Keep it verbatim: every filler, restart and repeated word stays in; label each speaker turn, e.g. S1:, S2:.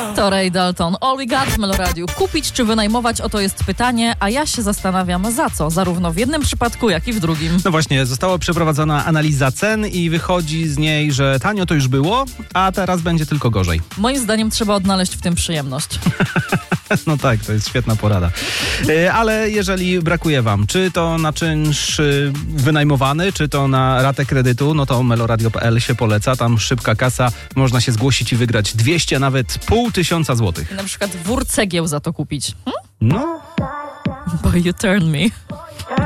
S1: To Ray Dalton. All We Got w Meloradiu. Kupić czy wynajmować? Oto jest pytanie, a ja się zastanawiam za co, zarówno w jednym przypadku, jak i w drugim.
S2: No właśnie, została przeprowadzona analiza cen i wychodzi z niej, że tanio to już było, a teraz będzie tylko gorzej.
S1: Moim zdaniem trzeba odnaleźć w tym przyjemność.
S2: No tak, to jest świetna porada. E, ale jeżeli brakuje wam, czy to na czynsz y, wynajmowany, czy to na ratę kredytu, no to meloradio kropka p l się poleca. Tam szybka kasa, można się zgłosić i wygrać dwieście, a nawet pół tysiąca złotych.
S1: Na przykład wór cegieł za to kupić. Hm?
S2: No.
S1: Boy, you turn me.